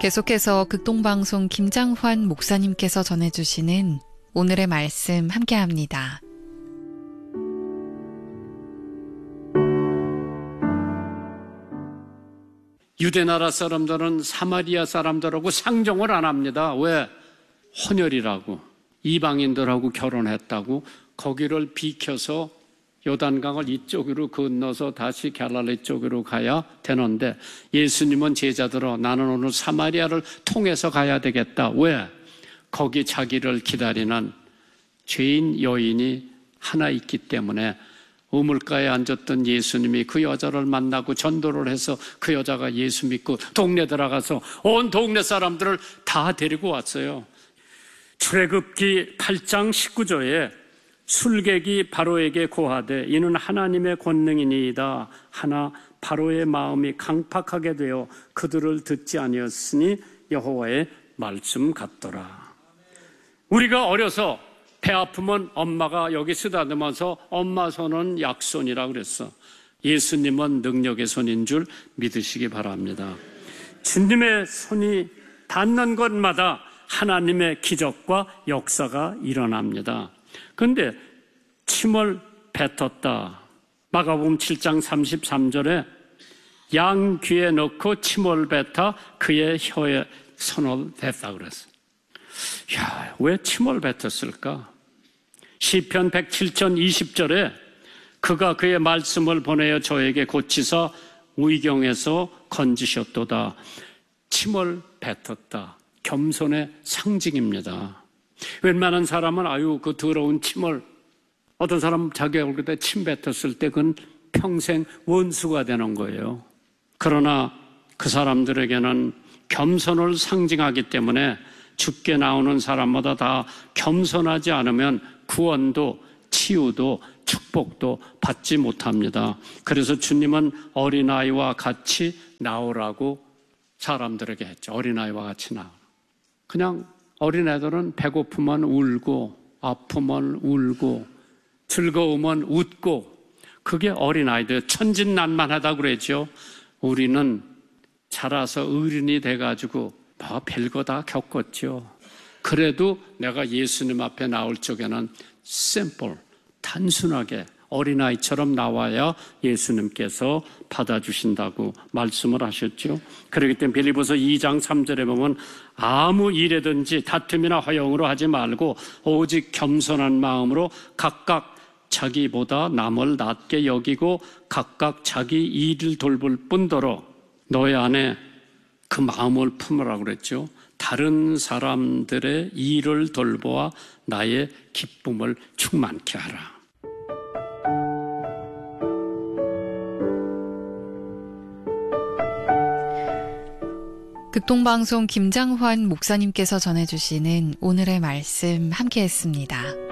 계속해서 극동방송 김장환 목사님께서 전해주시는 오늘의 말씀 함께합니다. 유대나라 사람들은 사마리아 사람들하고 상종을 안 합니다. 왜? 혼혈이라고, 이방인들하고 결혼했다고 거기를 비켜서 요단강을 이쪽으로 건너서 다시 갈릴리 쪽으로 가야 되는데, 예수님은 제자들아 나는 오늘 사마리아를 통해서 가야 되겠다. 왜? 거기 자기를 기다리는 죄인 여인이 하나 있기 때문에. 우물가에 앉았던 예수님이 그 여자를 만나고 전도를 해서 그 여자가 예수 믿고 동네 들어가서 온 동네 사람들을 다 데리고 왔어요. 출애굽기 8장 19절에 술객이 바로에게 고하되 이는 하나님의 권능이니이다 하나 바로의 마음이 강팍하게 되어 그들을 듣지 아니었으니 여호와의 말씀 같더라. 우리가 어려서 배 아프면 엄마가 여기 쓰다듬어서 엄마 손은 약손이라고 그랬어. 예수님은 능력의 손인 줄 믿으시기 바랍니다. 주님의 손이 닿는 곳마다 하나님의 기적과 역사가 일어납니다. 그런데 침을 뱉었다. 마가복음 7장 33절에 양 귀에 넣고 침을 뱉어 그의 혀에 손을 댔다 그랬어. 야, 왜 침을 뱉었을까? 시편 107편 20절에 그가 그의 말씀을 보내어 저에게 고치사 위경에서 건지셨도다. 침을 뱉었다. 겸손의 상징입니다. 웬만한 사람은 아유 그 더러운 침을, 어떤 사람은 자기 얼굴에 침 뱉었을 때 그건 평생 원수가 되는 거예요. 그러나 그 사람들에게는 겸손을 상징하기 때문에 죽게 나오는 사람마다 다 겸손하지 않으면 구원도 치유도 축복도 받지 못합니다. 그래서 주님은 어린아이와 같이 나오라고 사람들에게 했죠. 어린아이와 같이 나오라. 그냥 어린애들은 배고프면 울고 아프면 울고 즐거우면 웃고, 그게 어린아이들 천진난만하다고 그랬죠. 우리는 자라서 어른이 돼가지고 뭐 별거 다 겪었죠. 그래도 내가 예수님 앞에 나올 적에는 심플, 단순하게 어린아이처럼 나와야 예수님께서 받아주신다고 말씀을 하셨죠. 그렇기 때문에 빌립보서 2장 3절에 보면 아무 일에든지 다툼이나 허용으로 하지 말고 오직 겸손한 마음으로 각각 자기보다 남을 낮게 여기고 각각 자기 일을 돌볼 뿐더러 너희 안에 그 마음을 품으라고 그랬죠. 다른 사람들의 일을 돌보아 나의 기쁨을 충만케 하라. 극동방송 김장환 목사님께서 전해주시는 오늘의 말씀 함께했습니다.